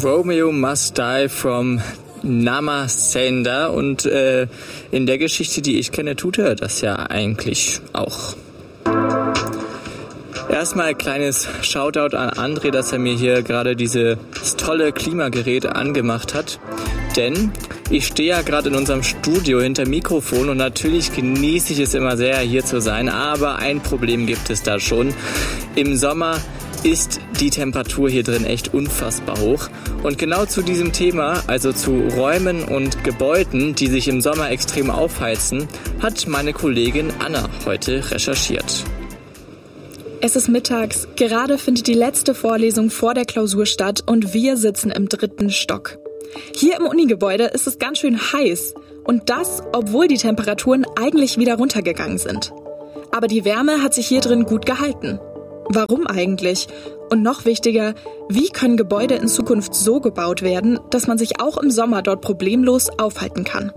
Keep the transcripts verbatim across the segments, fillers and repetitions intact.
Romeo Must Die from Namasenda und äh, in der Geschichte, die ich kenne, tut er das ja eigentlich auch. Erstmal ein kleines Shoutout an André, dass er mir hier gerade dieses tolle Klimagerät angemacht hat. Denn ich stehe ja gerade in unserem Studio hinter Mikrofon und natürlich genieße ich es immer sehr, hier zu sein. Aber ein Problem gibt es da schon. Im Sommer ist die Temperatur hier drin echt unfassbar hoch. Und genau zu diesem Thema, also zu Räumen und Gebäuden, die sich im Sommer extrem aufheizen, hat meine Kollegin Anna heute recherchiert. Es ist mittags, gerade findet die letzte Vorlesung vor der Klausur statt und wir sitzen im dritten Stock. Hier im Unigebäude ist es ganz schön heiß und das, obwohl die Temperaturen eigentlich wieder runtergegangen sind. Aber die Wärme hat sich hier drin gut gehalten. Warum eigentlich? Und noch wichtiger, wie können Gebäude in Zukunft so gebaut werden, dass man sich auch im Sommer dort problemlos aufhalten kann?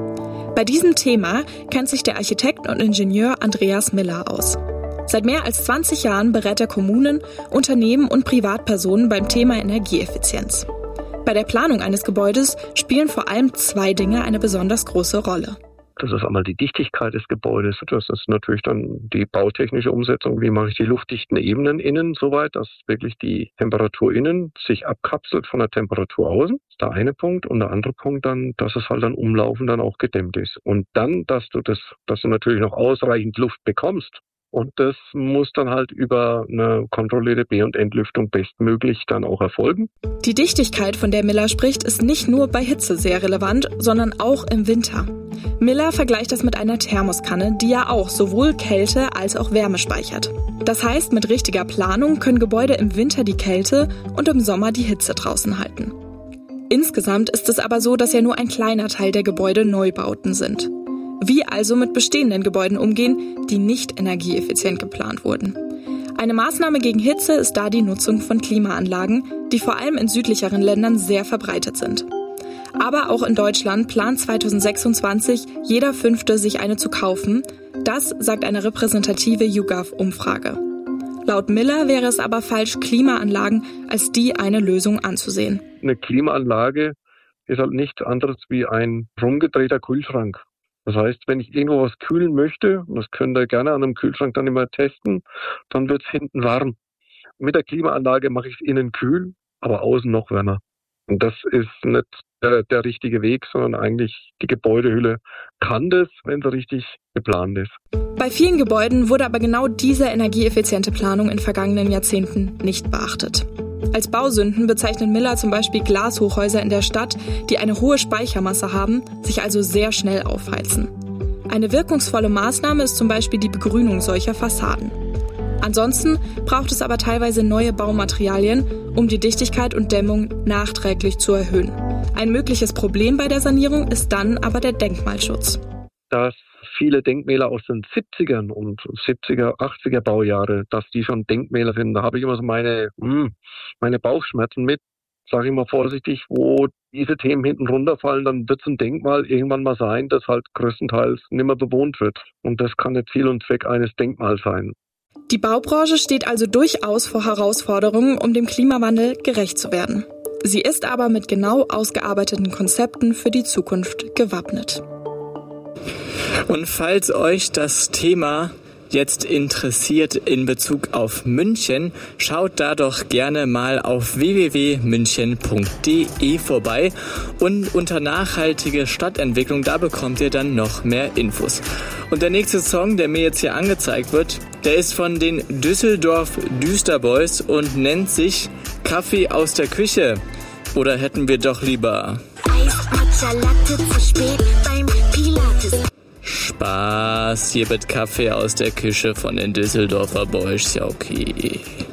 Bei diesem Thema kennt sich der Architekt und Ingenieur Andreas Miller aus. Seit mehr als zwanzig Jahren berät er Kommunen, Unternehmen und Privatpersonen beim Thema Energieeffizienz. Bei der Planung eines Gebäudes spielen vor allem zwei Dinge eine besonders große Rolle. Das ist einmal die Dichtigkeit des Gebäudes. Das ist natürlich dann die bautechnische Umsetzung. Wie mache ich die luftdichten Ebenen innen so weit, dass wirklich die Temperatur innen sich abkapselt von der Temperatur außen. Das ist der eine Punkt. Und der andere Punkt dann, dass es halt dann umlaufen dann auch gedämmt ist. Und dann, dass du das, dass du natürlich noch ausreichend Luft bekommst. Und das muss dann halt über eine kontrollierte B- und Entlüftung bestmöglich dann auch erfolgen. Die Dichtigkeit, von der Miller spricht, ist nicht nur bei Hitze sehr relevant, sondern auch im Winter. Miller vergleicht das mit einer Thermoskanne, die ja auch sowohl Kälte als auch Wärme speichert. Das heißt, mit richtiger Planung können Gebäude im Winter die Kälte und im Sommer die Hitze draußen halten. Insgesamt ist es aber so, dass ja nur ein kleiner Teil der Gebäude Neubauten sind. Wie also mit bestehenden Gebäuden umgehen, die nicht energieeffizient geplant wurden. Eine Maßnahme gegen Hitze ist da die Nutzung von Klimaanlagen, die vor allem in südlicheren Ländern sehr verbreitet sind. Aber auch in Deutschland plant zweitausendsechsundzwanzig jeder Fünfte, sich eine zu kaufen. Das sagt eine repräsentative YouGov-Umfrage. Laut Miller wäre es aber falsch, Klimaanlagen als die eine Lösung anzusehen. Eine Klimaanlage ist halt nichts anderes wie ein rumgedrehter Kühlschrank. Das heißt, wenn ich irgendwo was kühlen möchte, und das könnt ihr gerne an einem Kühlschrank dann immer testen, dann wird es hinten warm. Mit der Klimaanlage mache ich es innen kühl, aber außen noch wärmer. Und das ist nicht der, der richtige Weg, sondern eigentlich die Gebäudehülle kann das, wenn sie richtig geplant ist. Bei vielen Gebäuden wurde aber genau diese energieeffiziente Planung in vergangenen Jahrzehnten nicht beachtet. Als Bausünden bezeichnet Miller zum Beispiel Glashochhäuser in der Stadt, die eine hohe Speichermasse haben, sich also sehr schnell aufheizen. Eine wirkungsvolle Maßnahme ist zum Beispiel die Begrünung solcher Fassaden. Ansonsten braucht es aber teilweise neue Baumaterialien, um die Dichtigkeit und Dämmung nachträglich zu erhöhen. Ein mögliches Problem bei der Sanierung ist dann aber der Denkmalschutz. Dass viele Denkmäler aus den siebzigern und siebziger, achtziger Baujahre, dass die schon Denkmäler sind, da habe ich immer so meine, hm, meine Bauchschmerzen mit, sage ich mal vorsichtig, wo diese Themen hinten runterfallen, dann wird es ein Denkmal irgendwann mal sein, das halt größtenteils nicht mehr bewohnt wird. Und das kann nicht Ziel und Zweck eines Denkmals sein. Die Baubranche steht also durchaus vor Herausforderungen, um dem Klimawandel gerecht zu werden. Sie ist aber mit genau ausgearbeiteten Konzepten für die Zukunft gewappnet. Und falls euch das Thema jetzt interessiert in Bezug auf München, schaut da doch gerne mal auf w w w punkt münchen punkt d e vorbei und unter nachhaltige Stadtentwicklung, da bekommt ihr dann noch mehr Infos. Und der nächste Song, der mir jetzt hier angezeigt wird, der ist von den Düsseldorf Düsterboys und nennt sich Kaffee aus der Küche. Oder hätten wir doch lieber Eis, Matcha, Latte, zu spät beim Pilates. Spaß, hier wird Kaffee aus der Küche von den Düsseldorfer Boys, ja okay.